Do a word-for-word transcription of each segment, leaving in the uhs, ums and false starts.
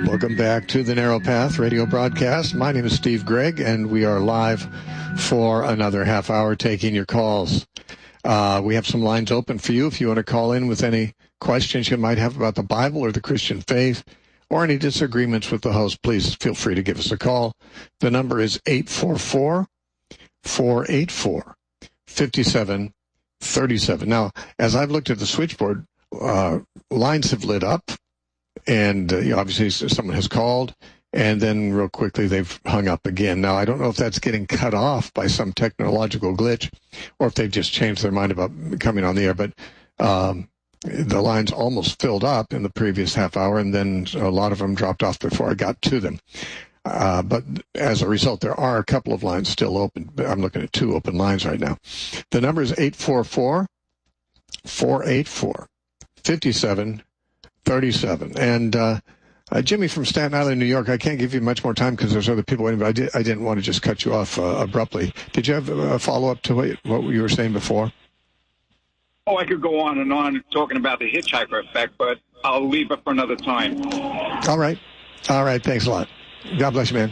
Welcome back to the Narrow Path radio broadcast. My name is Steve Gregg, and we are live for another half hour taking your calls. Uh, we have some lines open for you if you want to call in with any questions you might have about the Bible or the Christian faith or any disagreements with the host. Please feel free to give us a call. The number is eight four four, four eight four, five seven three seven. Now, as I've looked at the switchboard, uh, lines have lit up. And uh, you know, obviously someone has called, and then real quickly they've hung up again. Now, I don't know if that's getting cut off by some technological glitch or if they've just changed their mind about coming on the air. But um, the lines almost filled up in the previous half hour, and then a lot of them dropped off before I got to them. Uh, but as a result, there are a couple of lines still open. I'm looking at two open lines right now. The number is eight four four, four eight four, five seven thirty-seven. And uh, uh, Jimmy from Staten Island, New York, I can't give you much more time because there's other people waiting, but I, did, I didn't want to just cut you off uh, abruptly. Did you have a follow-up to what, what you were saying before? Oh, I could go on and on talking about the hitchhiker effect, but I'll leave it for another time. All right. All right. Thanks a lot. God bless you, man.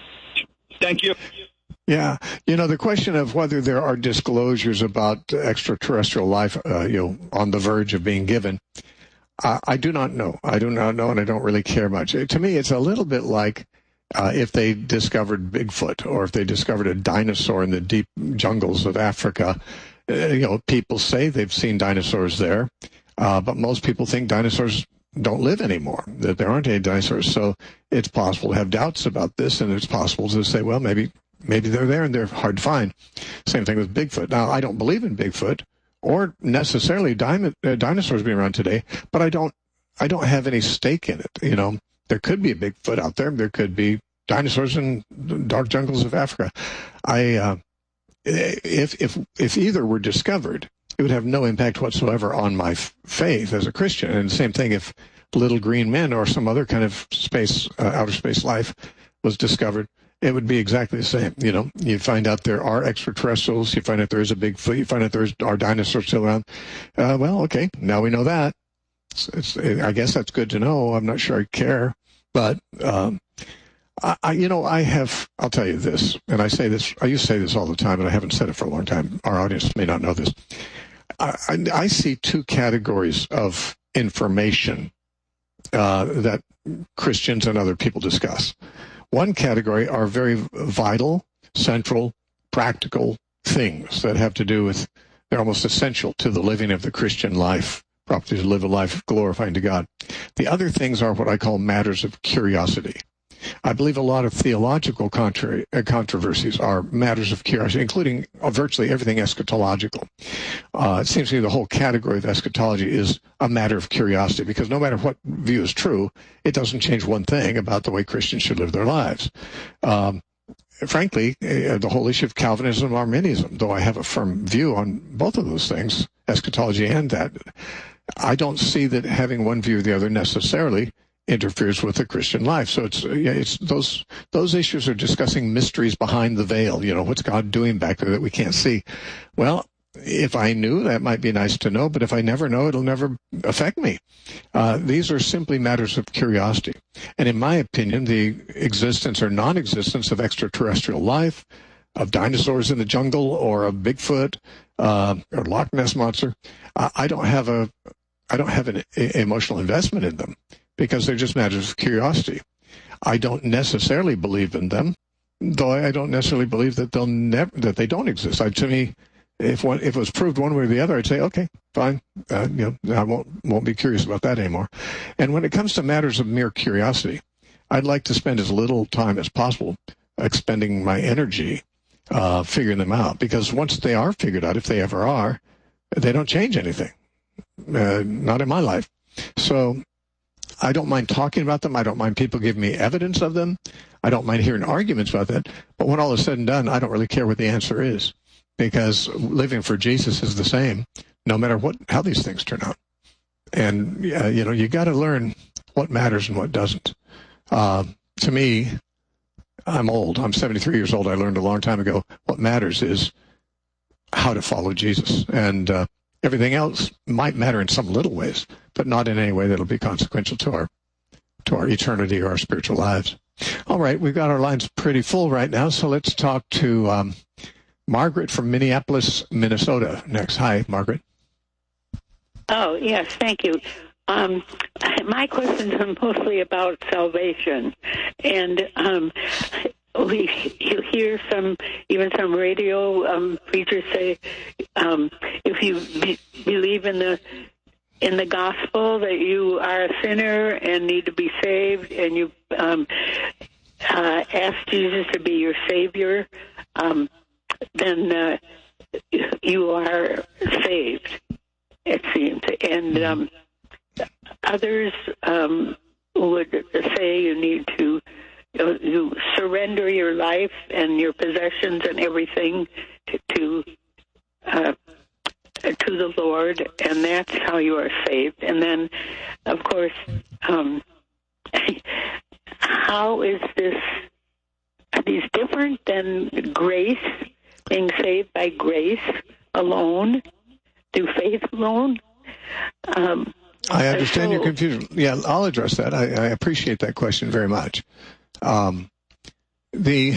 Thank you. Yeah. You know, the question of whether there are disclosures about extraterrestrial life, uh, you know, on the verge of being given, I, I do not know. I do not know, and I don't really care much. To me, it's a little bit like uh, if they discovered Bigfoot or if they discovered a dinosaur in the deep jungles of Africa. Uh, you know, people say they've seen dinosaurs there, uh, but most people think dinosaurs don't live anymore, that there aren't any dinosaurs. So it's possible to have doubts about this, and it's possible to say, well, maybe maybe they're there and they're hard to find. Same thing with Bigfoot. Now, I don't believe in Bigfoot or necessarily di- uh, dinosaurs being around today, but I don't I don't have any stake in it. You know, there could be a Bigfoot out there. There could be dinosaurs in the dark jungles of Africa. I uh, if if if either were discovered, it would have no impact whatsoever on my f- faith as a Christian. And the same thing if little green men or some other kind of space, uh, outer space life was discovered, it would be exactly the same. You know, you find out there are extraterrestrials, you find out there is a Bigfoot, you find out there are dinosaurs still around. Uh, well, okay, now we know that. It's, it's, I guess that's good to know. I'm not sure I care. But, um, I, I, you know, I have, I'll tell you this, and I say this, I used to say this all the time, and I haven't said it for a long time. Our audience may not know this. I, I, I see two categories of information uh, that Christians and other people discuss. One category are very vital, central, practical things that have to do with, they're almost essential to the living of the Christian life, properly to live a life glorifying to God. The other things are what I call matters of curiosity. I believe a lot of theological contrary, uh, controversies are matters of curiosity, including uh, virtually everything eschatological. Uh, it seems to me the whole category of eschatology is a matter of curiosity, because no matter what view is true, it doesn't change one thing about the way Christians should live their lives. Um, frankly, uh, the whole issue of Calvinism and Arminianism, though I have a firm view on both of those things, eschatology and that, I don't see that having one view or the other necessarily interferes with the Christian life. So it's, yeah, it's those those issues are discussing mysteries behind the veil. You know, what's God doing back there that we can't see? Well, if I knew, that might be nice to know, but if I never know, it'll never affect me. Uh, these are simply matters of curiosity. And in my opinion, the existence or non-existence of extraterrestrial life, of dinosaurs in the jungle, or of Bigfoot, uh, or Loch Ness Monster, I, I don't have a I don't have an a, emotional investment in them, because they're just matters of curiosity. I don't necessarily believe in them, though I don't necessarily believe that they'll never that they don't exist. I, to me, if one if it was proved one way or the other, I'd say, okay, fine. Uh, you know, I won't won't be curious about that anymore. And when it comes to matters of mere curiosity, I'd like to spend as little time as possible expending my energy uh, figuring them out, because once they are figured out, if they ever are, they don't change anything. Uh, not in my life. So I don't mind talking about them. I don't mind people giving me evidence of them. I don't mind hearing arguments about that. But when all is said and done, I don't really care what the answer is, because living for Jesus is the same, no matter what how these things turn out. And, uh, you know, you got to learn what matters and what doesn't. Uh, to me, I'm old. I'm seventy-three years old. I learned a long time ago what matters is how to follow Jesus. And uh, everything else might matter in some little ways, but not in any way that'll be consequential to our to our eternity or our spiritual lives. All right, we've got our lines pretty full right now, so let's talk to um, Margaret from Minneapolis, Minnesota next. Hi, Margaret. Oh, yes, thank you. Um, my questions are mostly about salvation. And um, we you hear some, even some radio um, preachers say, um, if you be, believe in the in the gospel that you are a sinner and need to be saved, and you um, uh, ask Jesus to be your Savior, um, then uh, you are saved, it seems. And um, others um, would say you need to you, you surrender your life and your possessions and everything to to, uh, to the Lord, and that's how you are saved. And then, of course, um, how is this? Are these different than grace? Being saved by grace alone, through faith alone? Um, I understand so, your confusion. Yeah, I'll address that. I, I appreciate that question very much. Um, the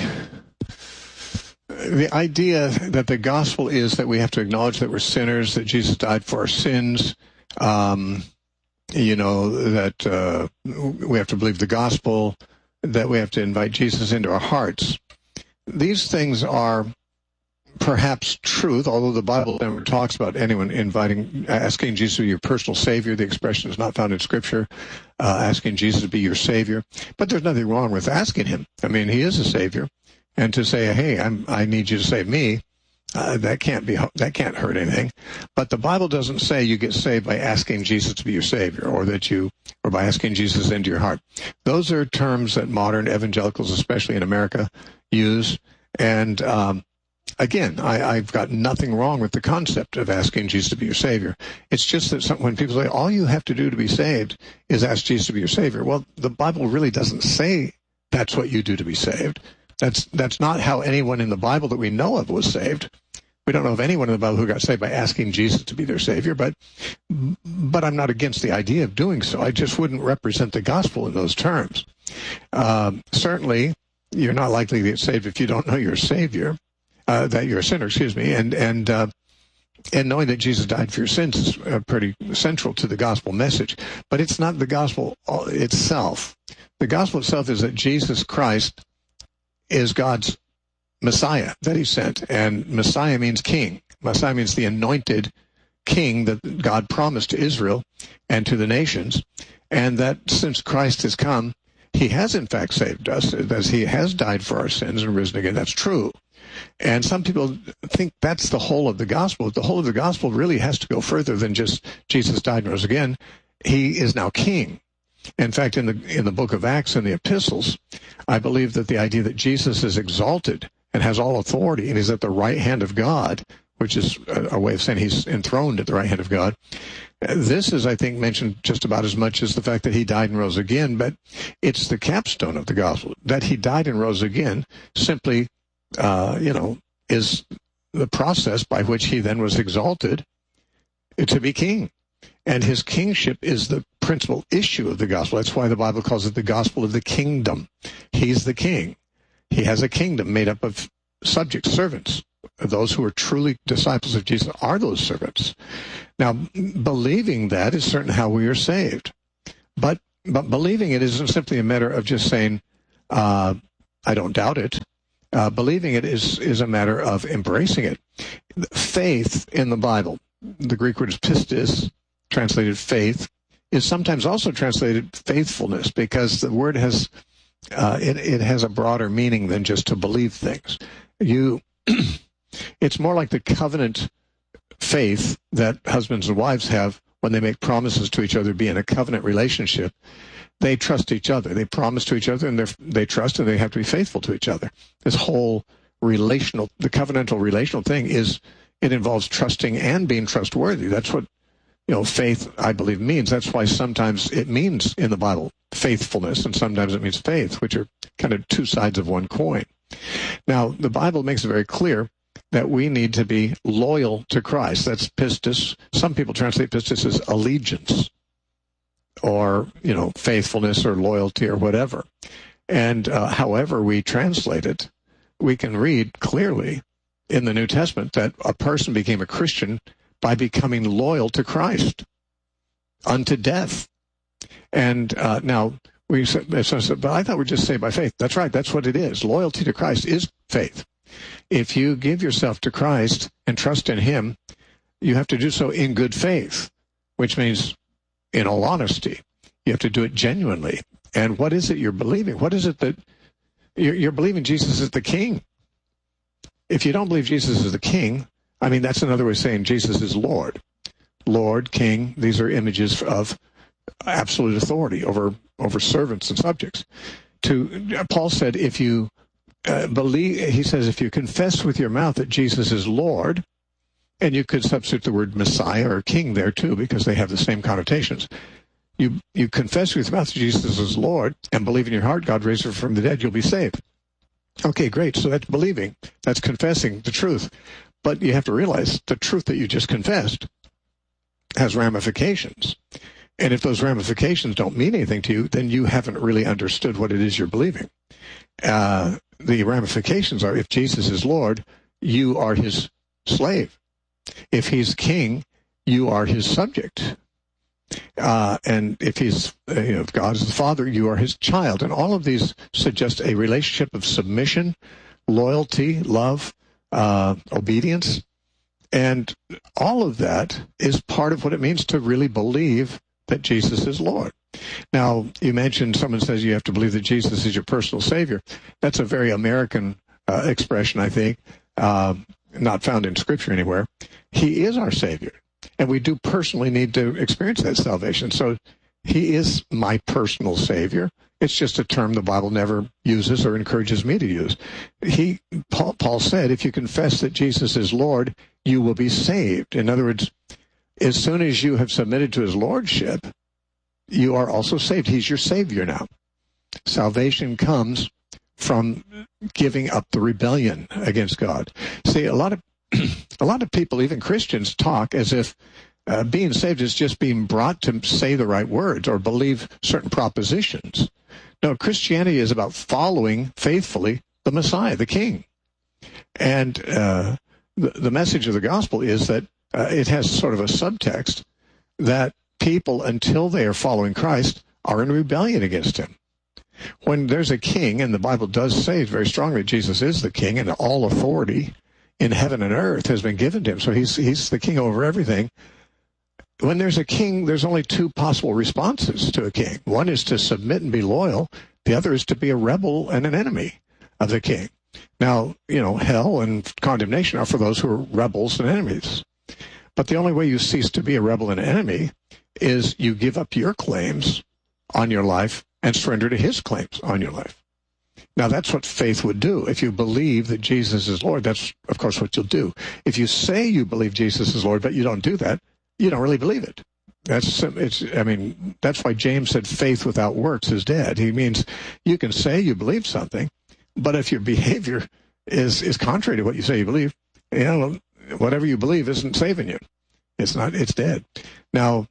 the idea that the gospel is that we have to acknowledge that we're sinners, that Jesus died for our sins, um, you know, that uh, we have to believe the gospel, that we have to invite Jesus into our hearts. These things are perhaps truth, although the Bible never talks about anyone inviting, asking Jesus to be your personal Savior. The expression is not found in Scripture, uh, asking Jesus to be your Savior. But there's nothing wrong with asking Him. I mean, He is a Savior. And to say, hey, I'm, I need you to save me, uh, that can't be, that can't hurt anything. But the Bible doesn't say you get saved by asking Jesus to be your Savior, or that you, or by asking Jesus into your heart. Those are terms that modern evangelicals, especially in America, use. And, um, Again, I, I've got nothing wrong with the concept of asking Jesus to be your Savior. It's just that some, when people say, all you have to do to be saved is ask Jesus to be your Savior, well, the Bible really doesn't say that's what you do to be saved. That's that's not how anyone in the Bible that we know of was saved. We don't know of anyone in the Bible who got saved by asking Jesus to be their Savior, but but I'm not against the idea of doing so. I just wouldn't represent the gospel in those terms. Um, certainly, you're not likely to get saved if you don't know you're a Savior. Uh, that you're a sinner, excuse me, and and uh, and knowing that Jesus died for your sins is uh, pretty central to the gospel message. But it's not the gospel itself. The gospel itself is that Jesus Christ is God's Messiah that He sent, and Messiah means king. Messiah means the anointed king that God promised to Israel and to the nations, and that since Christ has come, He has in fact saved us, as He has died for our sins and risen again. That's true. And some people think that's the whole of the gospel. The whole of the gospel really has to go further than just Jesus died and rose again. He is now king. In fact, in the in the book of Acts and the epistles, I believe that the idea that Jesus is exalted and has all authority and is at the right hand of God, which is a, a way of saying He's enthroned at the right hand of God, this is, I think, mentioned just about as much as the fact that He died and rose again, but it's the capstone of the gospel. That He died and rose again simply Uh, you know, is the process by which He then was exalted to be king. And His kingship is the principal issue of the gospel. That's why the Bible calls it the gospel of the kingdom. He's the king. He has a kingdom made up of subjects, servants. Those who are truly disciples of Jesus are those servants. Now, believing that is certainly how we are saved. But but believing it isn't simply a matter of just saying, uh, I don't doubt it. Uh, believing it is, is a matter of embracing it. Faith in the Bible, the Greek word is pistis, translated faith, is sometimes also translated faithfulness, because the word has uh, it, it has a broader meaning than just to believe things. You, it's more like the covenant faith that husbands and wives have when they make promises to each other, be in a covenant relationship. They trust each other. They promise to each other, and they trust, and they have to be faithful to each other. This whole relational, the covenantal relational thing is, it involves trusting and being trustworthy. That's what, you know, faith, I believe, means. That's why sometimes it means in the Bible faithfulness, and sometimes it means faith, which are kind of two sides of one coin. Now, the Bible makes it very clear that we need to be loyal to Christ. That's pistis. Some people translate pistis as allegiance. or, you know, faithfulness or loyalty or whatever. And uh, however we translate it, we can read clearly in the New Testament that a person became a Christian by becoming loyal to Christ unto death. And uh, now, we said, but I thought we'd just say by faith. That's right. That's what it is. Loyalty to Christ is faith. If you give yourself to Christ and trust in him, you have to do so in good faith, which means in all honesty. You have to do it genuinely. And what is it you're believing? What is it that you're, you're believing? Jesus is the King. If you don't believe Jesus is the King, I mean, that's another way of saying Jesus is Lord. Lord, King, these are images of absolute authority over over servants and subjects. To Paul said, if you uh, believe, he says, if you confess with your mouth that Jesus is Lord, and you could substitute the word Messiah or King there too, because they have the same connotations. You you confess with your mouth that Jesus is Lord, and believe in your heart God raised him from the dead, you'll be saved. Okay, great. So that's believing. That's confessing the truth. But you have to realize the truth that you just confessed has ramifications. And if those ramifications don't mean anything to you, then you haven't really understood what it is you're believing. Uh, the ramifications are, if Jesus is Lord, you are his slave. If he's king, you are his subject. Uh, and if he's, uh, you know, if God is the Father, you are his child. And all of these suggest a relationship of submission, loyalty, love, uh, obedience. And all of that is part of what it means to really believe that Jesus is Lord. Now, you mentioned someone says you have to believe that Jesus is your personal Savior. That's a very American uh, expression, I think, uh, not found in Scripture anywhere. He is our Savior, and we do personally need to experience that salvation. So he is my personal Savior. It's just a term the Bible never uses or encourages me to use. He, Paul, Paul said, if you confess that Jesus is Lord, you will be saved. In other words, as soon as you have submitted to his lordship, you are also saved. He's your Savior now. Salvation comes from giving up the rebellion against God. See, a lot of a lot of people, even Christians, talk as if uh, being saved is just being brought to say the right words or believe certain propositions. No, Christianity is about following faithfully the Messiah, the King. And uh, the, the message of the gospel is that uh, it has sort of a subtext that people, until they are following Christ, are in rebellion against him. When there's a king, and the Bible does say very strongly Jesus is the king, and all authority in heaven and earth has been given to him, so he's he's the king over everything. When there's a king, there's only two possible responses to a king. One is to submit and be loyal. The other is to be a rebel and an enemy of the king. Now, you know, hell and condemnation are for those who are rebels and enemies. But the only way you cease to be a rebel and an enemy is you give up your claims on your life and surrender to his claims on your life. Now, that's what faith would do. If you believe that Jesus is Lord, that's, of course, what you'll do. If you say you believe Jesus is Lord, but you don't do that, you don't really believe it. That's, it's, I mean, that's why James said faith without works is dead. He means you can say you believe something, but if your behavior is, is contrary to what you say you believe, you know, whatever you believe isn't saving you. It's not, it's dead. Now,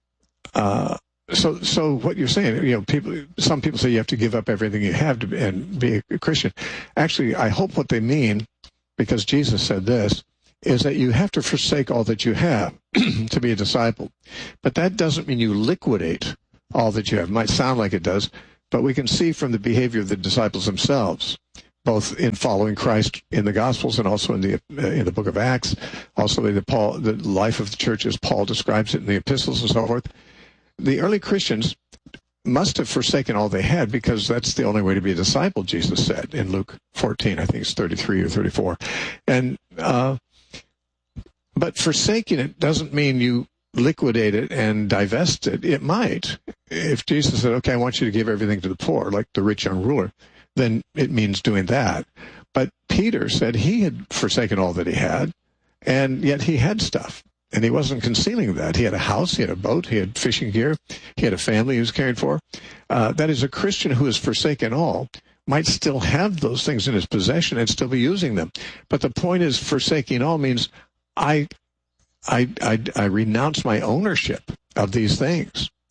uh, So, so what you're saying, you know, people, some people say you have to give up everything you have to be, and be a Christian. Actually, I hope what they mean, because Jesus said this, is that you have to forsake all that you have to be a disciple. But that doesn't mean you liquidate all that you have. It might sound like it does, but we can see from the behavior of the disciples themselves, both in following Christ in the Gospels and also in the uh, in the book of Acts, also in the Paul, the life of the church as Paul describes it in the epistles and so forth. The early Christians must have forsaken all they had, because that's the only way to be a disciple, Jesus said in Luke fourteen, I think it's thirty-three or thirty-four. And uh, but forsaking it doesn't mean you liquidate it and divest it. It might. If Jesus said, okay, I want you to give everything to the poor, like the rich young ruler, then it means doing that. But Peter said he had forsaken all that he had, and yet he had stuff. And he wasn't concealing that. He had a house, he had a boat, he had fishing gear, he had a family he was caring for. Uh, that is, a Christian who has forsaken all might still have those things in his possession and still be using them. But the point is, forsaking all means I, I, I, I renounce my ownership of these things.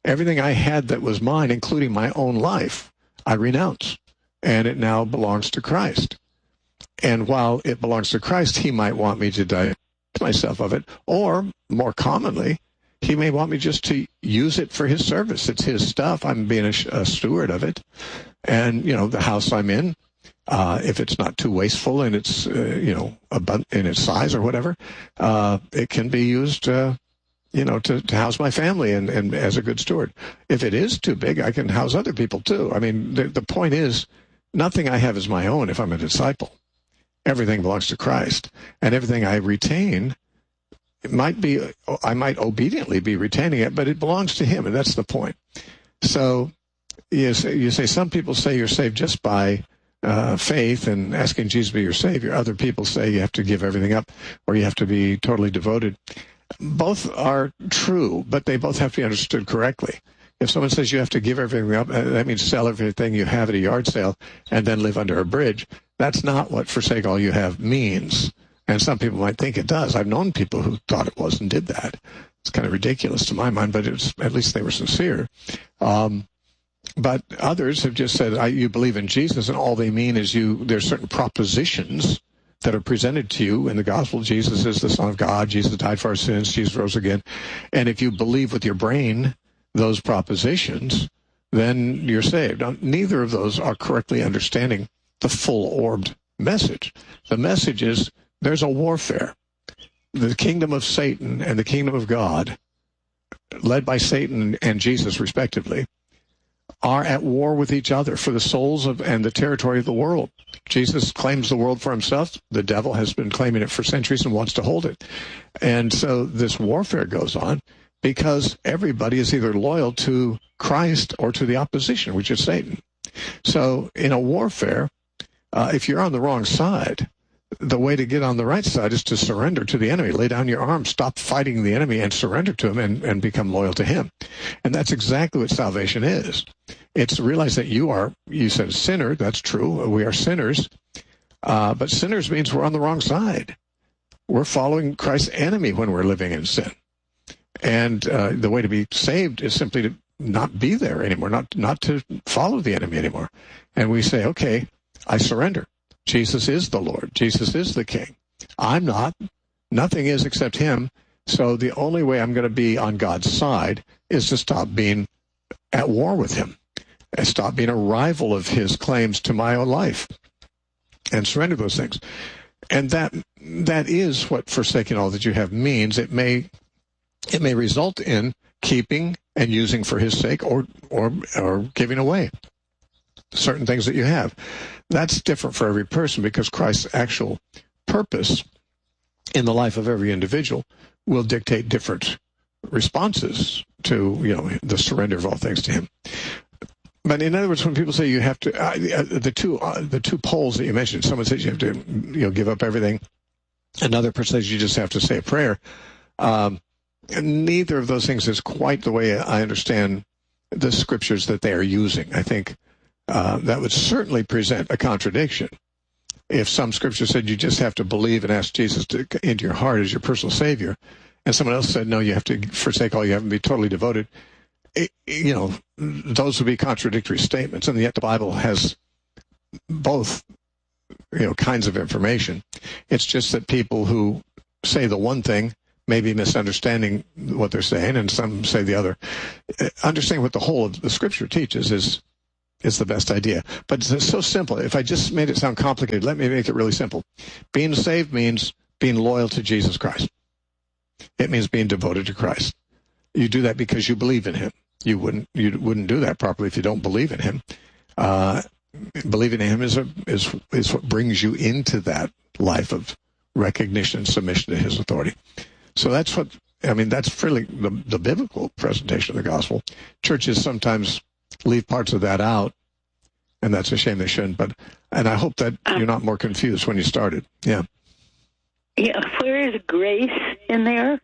Everything I had that was mine, including my own life, I renounce, and it now belongs to Christ. And while it belongs to Christ, he might want me to divest myself of it, or more commonly, he may want me just to use it for his service. It's his stuff. I'm being a, a steward of it. And, you know, the house I'm in, uh, if it's not too wasteful in its, uh, you know, abund- in its size or whatever, uh, it can be used, uh, you know, to, to house my family and, and as a good steward. If it is too big, I can house other people too. I mean, the, the point is, nothing I have is my own if I'm a disciple. Everything belongs to Christ. And everything I retain, it might be, I might obediently be retaining it, but it belongs to him, and that's the point. So you say, you say some people say you're saved just by uh, faith and asking Jesus to be your Savior. Other people say you have to give everything up or you have to be totally devoted. Both are true, but they both have to be understood correctly. If someone says you have to give everything up, that means sell everything you have at a yard sale and then live under a bridge. That's not what forsake all you have means. And some people might think it does. I've known people who thought it was and did that. It's kind of ridiculous to my mind, but it was, at least they were sincere. Um, but others have just said, I, you believe in Jesus, and all they mean is you. There's certain propositions that are presented to you in the gospel. Jesus is the Son of God. Jesus died for our sins. Jesus rose again. And if you believe with your brain those propositions, then you're saved. Now, neither of those are correctly understanding the full-orbed message. The message is there's a warfare. The kingdom of Satan and the kingdom of God, led by Satan and Jesus respectively, are at war with each other for the souls of and the territory of the world. Jesus claims the world for himself. The devil has been claiming it for centuries and wants to hold it. And so this warfare goes on because everybody is either loyal to Christ or to the opposition, which is Satan. So in a warfare, uh, if you're on the wrong side, the way to get on the right side is to surrender to the enemy. Lay down your arms, stop fighting the enemy, and surrender to him and, and become loyal to him. And that's exactly what salvation is. It's to realize that you are, you said a sinner, that's true, we are sinners, uh, but sinners means we're on the wrong side. We're following Christ's enemy when we're living in sin. And uh, the way to be saved is simply to not be there anymore, not not to follow the enemy anymore. And we say, okay, I surrender. Jesus is the Lord. Jesus is the King. I'm not. Nothing is except him. So the only way I'm going to be on God's side is to stop being at war with him and stop being a rival of his claims to my own life and surrender those things. And that that is what forsaking all that you have means. It may it may result in keeping and using for his sake or or or giving away certain things that you have. That's different for every person because Christ's actual purpose in the life of every individual will dictate different responses to, you know, the surrender of all things to him. But in other words, when people say you have to, uh, the two uh, the two poles that you mentioned, someone says you have to, you know, give up everything. Another person says you just have to say a prayer. Um, and neither of those things is quite the way I understand the scriptures that they are using. I think uh, that would certainly present a contradiction. If some scripture said you just have to believe and ask Jesus to, into your heart as your personal Savior, and someone else said, no, you have to forsake all you have and be totally devoted, it, you know, those would be contradictory statements. And yet the Bible has both, you know, kinds of information. It's just that people who say the one thing may be misunderstanding what they're saying, and some say the other. Understanding what the whole of the Scripture teaches is is the best idea. But it's so simple. If I just made it sound complicated, let me make it really simple. Being saved means being loyal to Jesus Christ. It means being devoted to Christ. You do that because you believe in him. You wouldn't you wouldn't do that properly if you don't believe in him. Uh, believing in him is a, is is what brings you into that life of recognition and submission to his authority. So that's what I mean. That's really the, the biblical presentation of the gospel. Churches sometimes leave parts of that out, and that's a shame they shouldn't. But and I hope that um, you're not more confused when you started. Yeah. Yeah. Where is grace in there?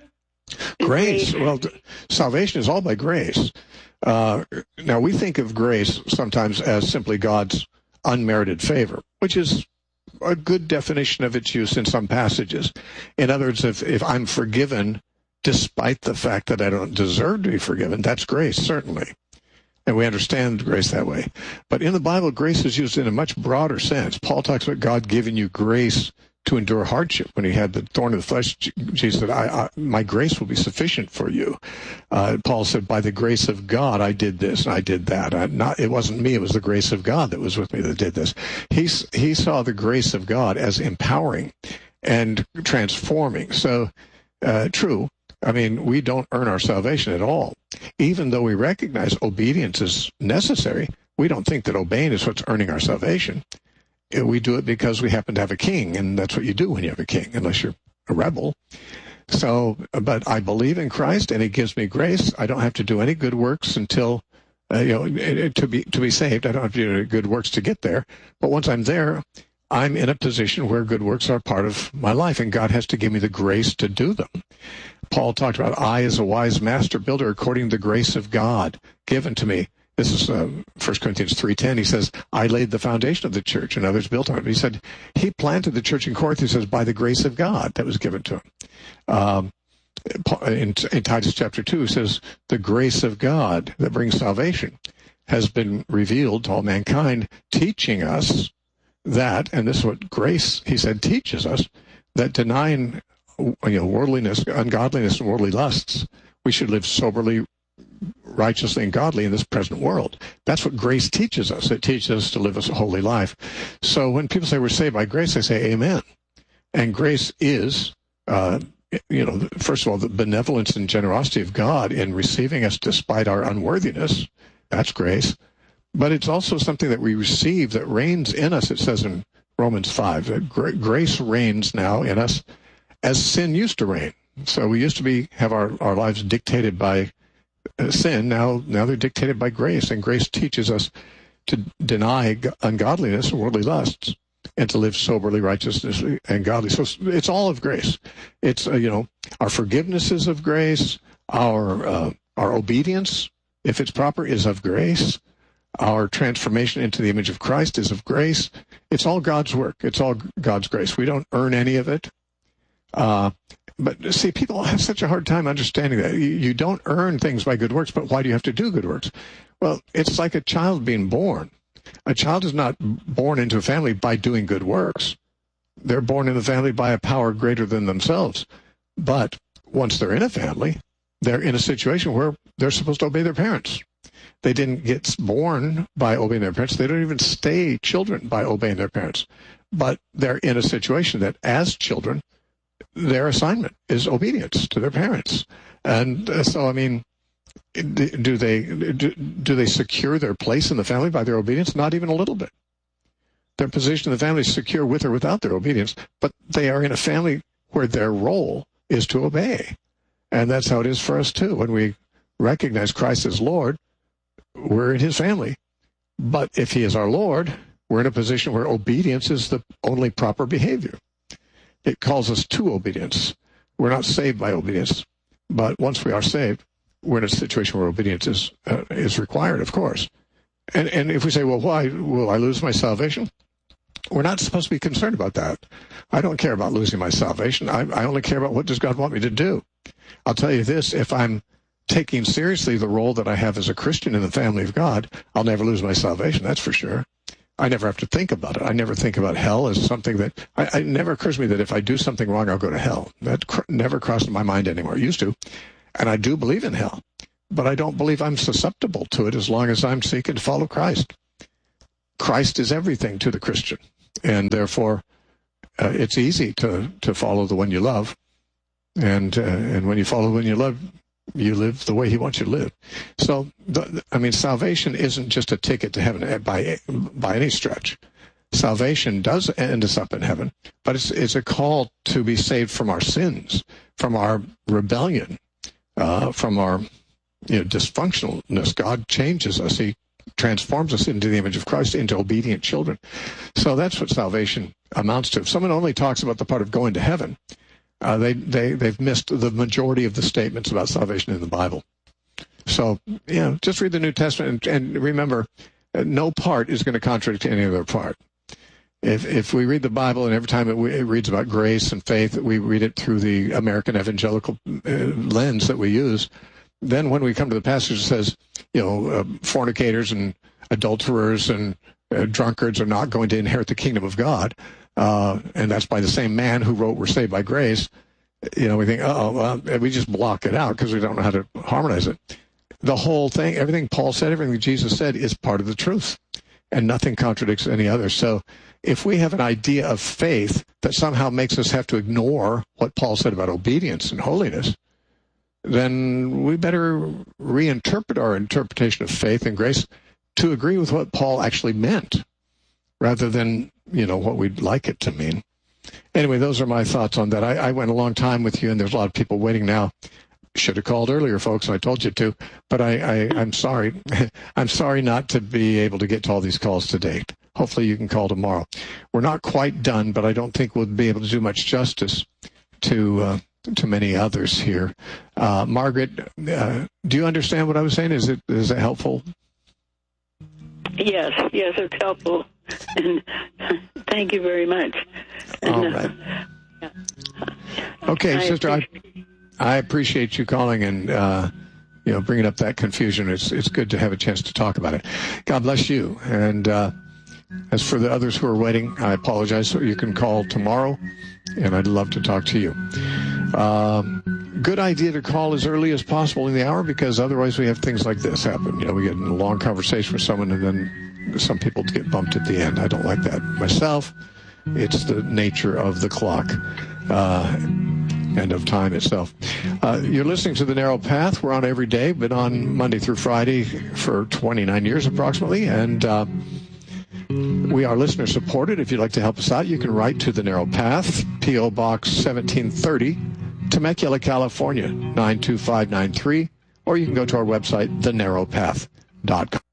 Grace. Well, salvation is all by grace. Uh, now, we think of grace sometimes as simply God's unmerited favor, which is a good definition of its use in some passages. In other words, if, if I'm forgiven despite the fact that I don't deserve to be forgiven. That's grace, certainly. And we understand grace that way. But in the Bible, grace is used in a much broader sense. Paul talks about God giving you grace to endure hardship. When he had the thorn of the flesh, Jesus said, I, I, my grace will be sufficient for you. Uh, Paul said, by the grace of God, I did this and I did that. I, not, it wasn't me, it was the grace of God that was with me that did this. He, he saw the grace of God as empowering and transforming. So, uh, true. I mean, we don't earn our salvation at all. Even though we recognize obedience is necessary, we don't think that obeying is what's earning our salvation. We do it because we happen to have a king, and that's what you do when you have a king, unless you're a rebel. So, but I believe in Christ, and he gives me grace. I don't have to do any good works until, uh, you know, to be to be saved. I don't have to do good works to get there. But once I'm there, I'm in a position where good works are part of my life, and God has to give me the grace to do them. Paul talked about, I as a wise master builder, according to the grace of God given to me. This is uh, First Corinthians three ten. He says, I laid the foundation of the church, and others built on it. He said, he planted the church in Corinth, he says, by the grace of God that was given to him. Um, in, in Titus chapter two, he says, the grace of God that brings salvation has been revealed to all mankind, teaching us that, and this is what grace, he said, teaches us, that denying you know, worldliness, ungodliness, and worldly lusts, we should live soberly, righteously, and godly in this present world. That's what grace teaches us. It teaches us to live a holy life. So when people say we're saved by grace, they say amen. And grace is, uh, you know, first of all, the benevolence and generosity of God in receiving us despite our unworthiness. That's grace. But it's also something that we receive that reigns in us. It says in Romans five that gra- grace reigns now in us as sin used to reign. So we used to be have our, our lives dictated by uh, sin. Now, now they're dictated by grace, and grace teaches us to deny ungodliness and worldly lusts and to live soberly, righteousness, and godly. So it's all of grace. It's, uh, you know, our forgiveness is of grace. Our, uh, our obedience, if it's proper, is of grace. Our transformation into the image of Christ is of grace. It's all God's work. It's all God's grace. We don't earn any of it. Uh, but see, people have such a hard time understanding that. You, you don't earn things by good works, but why do you have to do good works? Well, it's like a child being born. A child is not born into a family by doing good works. They're born in the family by a power greater than themselves. But once they're in a family, they're in a situation where they're supposed to obey their parents. They didn't get born by obeying their parents. They don't even stay children by obeying their parents. But they're in a situation that as children, their assignment is obedience to their parents. And uh, so, I mean, do they do, do they secure their place in the family by their obedience? Not even a little bit. Their position in the family is secure with or without their obedience, but they are in a family where their role is to obey. And that's how it is for us, too. When we recognize Christ as Lord, we're in his family. But if he is our Lord, we're in a position where obedience is the only proper behavior. It calls us to obedience. We're not saved by obedience. But once we are saved, we're in a situation where obedience is uh, is required, of course. And and if we say, well, why will I lose my salvation? We're not supposed to be concerned about that. I don't care about losing my salvation. I, I only care about what does God want me to do. I'll tell you this, if I'm taking seriously the role that I have as a Christian in the family of God, I'll never lose my salvation, that's for sure. I never have to think about it. I never think about hell as something that, I, it never occurs to me that if I do something wrong, I'll go to hell. That cr- never crosses my mind anymore. It used to. And I do believe in hell, but I don't believe I'm susceptible to it as long as I'm seeking to follow Christ. Christ is everything to the Christian, and therefore uh, it's easy to, to follow the one you love. And uh, and when you follow the one you love, you live the way he wants you to live. So, the, I mean, salvation isn't just a ticket to heaven by by any stretch. Salvation does end us up in heaven, but it's it's a call to be saved from our sins, from our rebellion, uh, from our you know, dysfunctionalness. God changes us. He transforms us into the image of Christ, into obedient children. So that's what salvation amounts to. If someone only talks about the part of going to heaven, Uh, they, they, they've missed the majority of the statements about salvation in the Bible. So, you know, just read the New Testament and, and remember, uh, no part is going to contradict any other part. if if we read the Bible and every time it, it reads about grace and faith, we read it through the American evangelical uh, lens that we use, then when we come to the passage that says, you know, uh, fornicators and adulterers and uh, drunkards are not going to inherit the kingdom of God, uh, and that's by the same man who wrote "We're saved by grace," you know, we think, oh, well, we just block it out because we don't know how to harmonize it. The whole thing, everything Paul said, everything Jesus said is part of the truth, and nothing contradicts any other. So if we have an idea of faith that somehow makes us have to ignore what Paul said about obedience and holiness, then we better reinterpret our interpretation of faith and grace to agree with what Paul actually meant, rather than, you know, what we'd like it to mean. Anyway, those are my thoughts on that. I, I went a long time with you, and there's a lot of people waiting now. Should have called earlier, folks. I told you to, but I, I, I'm sorry. I'm sorry not to be able to get to all these calls today. Hopefully you can call tomorrow. We're not quite done, but I don't think we'll be able to do much justice to uh, to many others here. Uh, Margaret, uh, do you understand what I was saying? Is it is it helpful? Yes, yes, it's helpful. And thank you very much. And, all right. Uh, okay, I sister, I, I appreciate you calling and uh, you know, bringing up that confusion. It's it's good to have a chance to talk about it. God bless you. And uh, as for the others who are waiting, I apologize. So you can call tomorrow, and I'd love to talk to you. Um, good idea to call as early as possible in the hour, because otherwise we have things like this happen. You know, we get in a long conversation with someone, and then some people get bumped at the end. I don't like that myself. It's the nature of the clock uh, and of time itself. Uh, you're listening to The Narrow Path. We're on every day, been on Monday through Friday for twenty-nine years approximately, and uh, we are listener supported. If you'd like to help us out, you can write to The Narrow Path, P O Box seventeen thirty, Temecula, California, nine two five nine three, or you can go to our website, the narrow path dot com.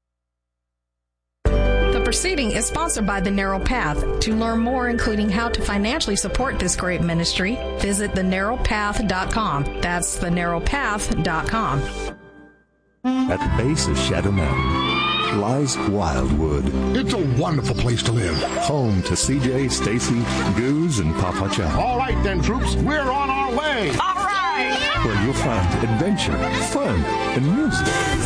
The proceeding is sponsored by The Narrow Path. To learn more, including how to financially support this great ministry, visit the narrow path dot com. That's the narrow path dot com. At the base of Shadow Mountain lies Wildwood. It's a wonderful place to live. Home to C J, Stacy, Goose, and Papa Chow. All right then, troops, we're on our way. All right! Where you'll find adventure, fun, and music.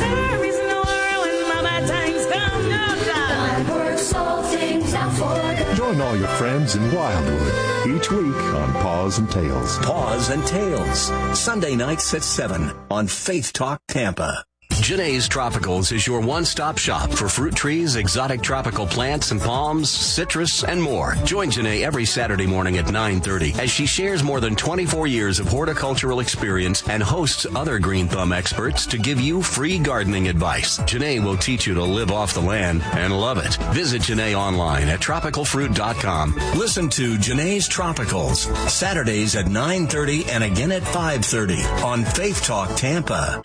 Join all your friends in Wildwood each week on Paws and Tales. Paws and Tales, Sunday nights at seven on Faith Talk Tampa. Janae's Tropicals is your one-stop shop for fruit trees, exotic tropical plants and palms, citrus, and more. Join Janae every Saturday morning at nine thirty as she shares more than twenty-four years of horticultural experience and hosts other Green Thumb experts to give you free gardening advice. Janae will teach you to live off the land and love it. Visit Janae online at tropical fruit dot com. Listen to Janae's Tropicals, Saturdays at nine thirty and again at five thirty on Faith Talk Tampa.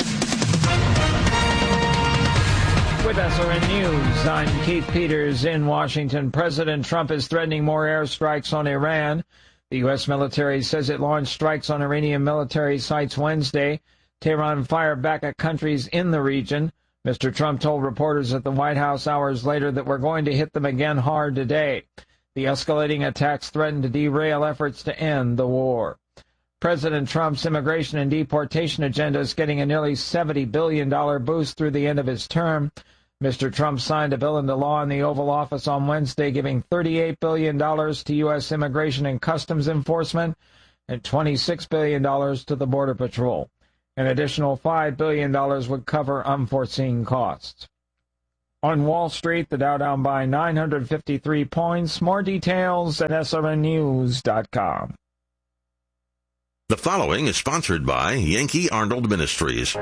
With S R N News, I'm Keith Peters in Washington. President Trump is threatening more airstrikes on Iran. The U S military says it launched strikes on Iranian military sites Wednesday. Tehran fired back at countries in the region. Mister Trump told reporters at the White House hours later that we're going to hit them again hard today. The escalating attacks threaten to derail efforts to end the war. President Trump's immigration and deportation agenda is getting a nearly seventy billion dollars boost through the end of his term. Mister Trump signed a bill into law in the Oval Office on Wednesday, giving thirty-eight billion dollars to U S Immigration and Customs Enforcement and twenty-six billion dollars to the Border Patrol. An additional five billion dollars would cover unforeseen costs. On Wall Street, the Dow down by nine hundred fifty-three points. More details at S R N news dot com. The following is sponsored by Yankee Arnold Ministries.